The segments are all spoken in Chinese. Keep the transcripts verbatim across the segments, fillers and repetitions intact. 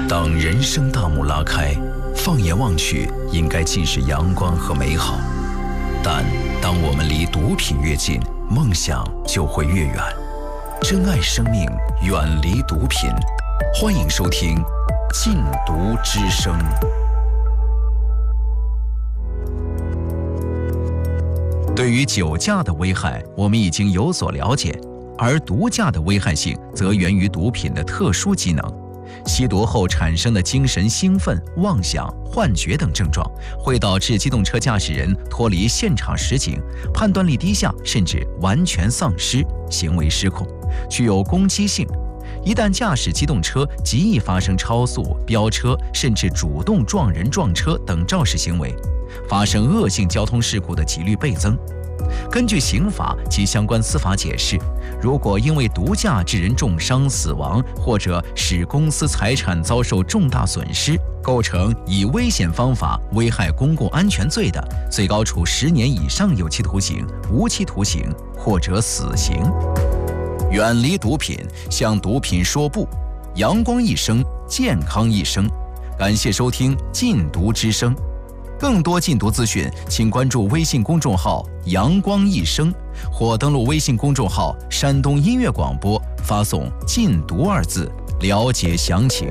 当人生大幕拉开，放眼望去，应该尽是阳光和美好。但当我们离毒品越近，梦想就会越远。珍爱生命，远离毒品。欢迎收听《禁毒之声》。对于酒驾的危害，我们已经有所了解，而毒驾的危害性则源于毒品的特殊机能。吸毒后产生的精神兴奋、妄想、幻觉等症状，会导致机动车驾驶人脱离现场实景，判断力低下，甚至完全丧失，行为失控，具有攻击性。一旦驾驶机动车，极易发生超速、飙车，甚至主动撞人、撞车等肇事行为，发生恶性交通事故的几率倍增。根据刑法及相关司法解释，如果因为毒驾致人重伤、死亡，或者使公司财产遭受重大损失，构成以危险方法危害公共安全罪的，最高处十年以上有期徒刑、无期徒刑或者死刑。远离毒品，向毒品说不，阳光一生，健康一生。感谢收听《禁毒之声》。更多禁毒资讯，请关注微信公众号“阳光一生”或登录微信公众号“山东音乐广播”，发送“禁毒”二字，了解详情。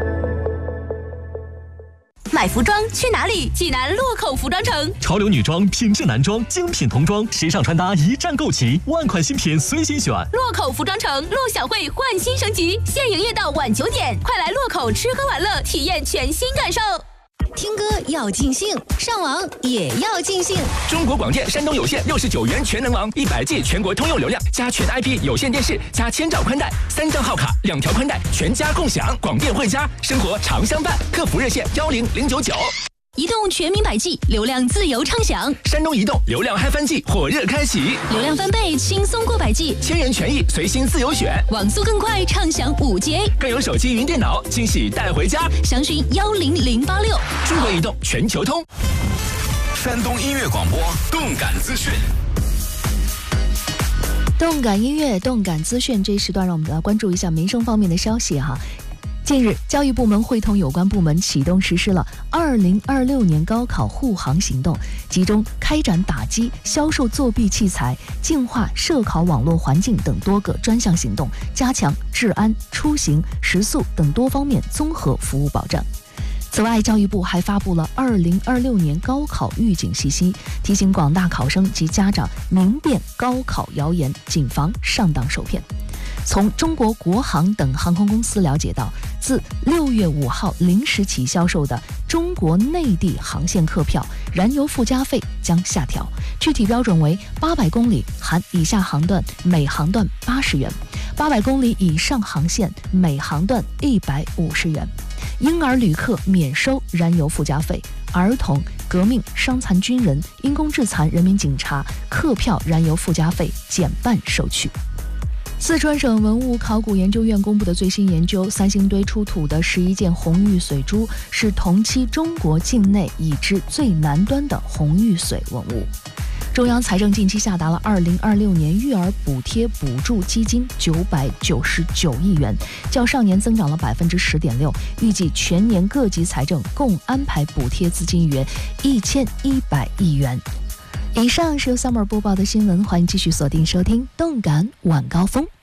买服装去哪里？济南洛口服装城， 潮流女装、品质男装、精品童装、时尚穿搭一站购齐，万款新品随心选。 洛口服装城陆小慧焕新升级，现营业到晚九点，快来洛口吃喝玩乐，体验全新感受。 听歌要尽兴，上网也要尽兴。 中国广电山东有线六十九元全能王，一百 G 全国通用流量，加全 I P 有线电视，加千兆宽带，三张号卡，两条宽带，全家共享。广电汇家，生活常相伴。客服热线幺零零九九。 移动全民百 G， 流量自由畅享。 山东移动流量嗨翻季火热开启， 流量翻倍，轻松过百 G， 千元权益随心自由选， 网速更快，畅享五 G A， 更有手机云电脑惊喜带回家。 详询幺零零八六。 中国移动全球通。 山东音乐广播，动感资讯。 动感音乐，动感资讯，这一时段让我们来关注一下民生方面的消息哈。近日，教育部门会同有关部门启动实施了二零二六年高考护航行动，集中开展打击、销售作弊器材、净化涉考网络环境等多个专项行动，加强治安、出行、食宿等多方面综合服务保障。此外，教育部还发布了二零二六年高考预警信息，提醒广大考生及家长明辨高考谣言，谨防上当受骗。从中国国航等航空公司了解到，自六月五号零时起销售的中国内地航线客票燃油附加费将下调，具体标准为八百公里含以下航段每航段八十元，八百公里以上航线每航段一百五十元。婴儿旅客免收燃油附加费，儿童、革命、伤残军人、因公致残人民警察客票燃油附加费减半收取。四川省文物考古研究院公布的最新研究，三星堆出土的十一件红玉髓珠是同期中国境内已知最南端的红玉髓文物。中央财政近期下达了二零二六年育儿补贴补助基金九百九十九亿元，较上年增长了百分之十点六，预计全年各级财政共安排补贴资金约一千一百亿元。以上是由 Summer 播报的新闻，欢迎继续锁定收听动感晚高峰。